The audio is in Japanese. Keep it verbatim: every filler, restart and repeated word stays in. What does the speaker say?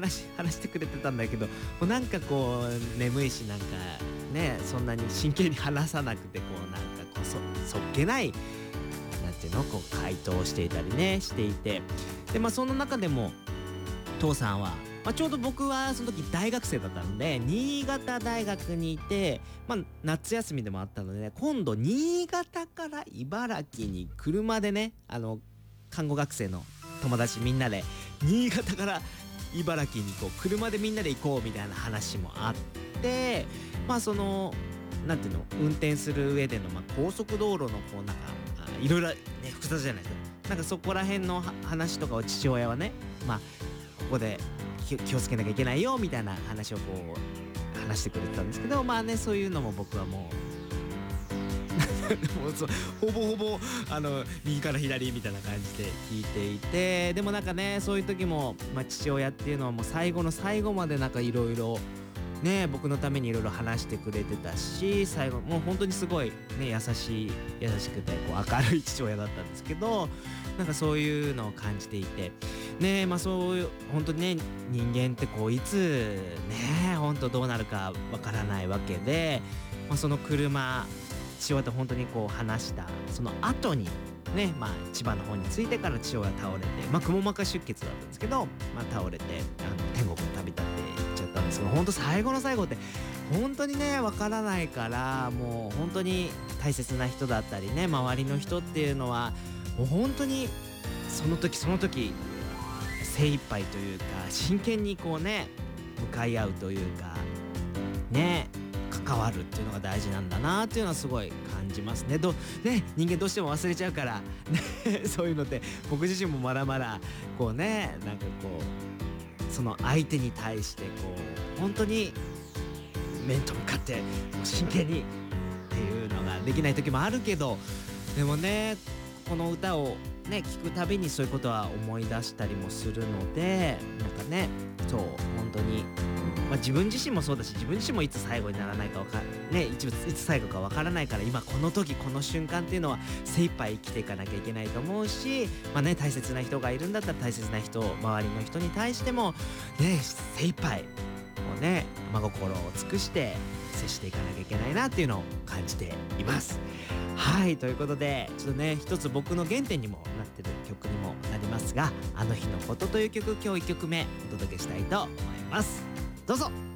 話話してくれてたんだけど、もうなんかこう眠いし、なんかねそんなに真剣に話さなくて、こうなんかこう そ, そっけないなんていうのこう回答をしていたりねしていて、でまあその中でも父さんは、まあ、ちょうど僕はその時大学生だったので新潟大学にいて、まあ、夏休みでもあったので、ね、今度新潟から茨城に車でね、あの看護学生の友達みんなで新潟から茨城にこう車でみんなで行こうみたいな話もあって、まあそのなんていうの運転する上での、まあ、高速道路のこうなんかいろいろね複雑じゃないですか。なんかそこら辺の話とかを父親はね、まあここで気をつけなきゃいけないよみたいな話をこう話してくれてたんですけど、まあねそういうのも僕はもうもうそうほぼほぼあの右から左みたいな感じで聞いていて、でもなんかねそういう時も、まあ、父親っていうのはもう最後の最後までなんかいろいろね僕のためにいろいろ話してくれてたし、最後もう本当にすごいね優しい優しくてこう明るい父親だったんですけど、なんかそういうのを感じていてね、まあそういう本当にね人間ってこういつね本当どうなるかわからないわけで、まあ、その車父親と本当にこう話したその後にね、まあ千葉の方に着いてから父親が倒れて、まあくも膜下出血だったんですけど、まあ倒れてあの天国に旅立っていっちゃったんですけど、本当最後の最後って本当にねわからないから、もう本当に大切な人だったりね周りの人っていうのはもう本当にその時その時精一杯というか真剣にこうね向かい合うというかね関わるっていうのが大事なんだなっていうのはすごい感じますね。どね人間どうしても忘れちゃうから、ね、そういうのって僕自身もまだまだこうねなんかこうその相手に対してこう本当に面と向かって真剣にっていうのができない時もあるけど、でもねこの歌をね聞くたびにそういうことは思い出したりもするので、なんかねそう本当に、まあ、自分自身もそうだし自分自身もいつ最後にならないかわかねいついつ最後かわからないから、今この時この瞬間っていうのは精一杯生きていかなきゃいけないと思うし、まあね大切な人がいるんだったら大切な人周りの人に対してもね精一杯もうね真心を尽くして接していかなきゃいけないなっていうのを感じています。はいということでちょっとね一つ僕の原点にもなってる曲にもなりますが、あの日のことという曲今日いっきょくめお届けしたいと思います。どうぞ。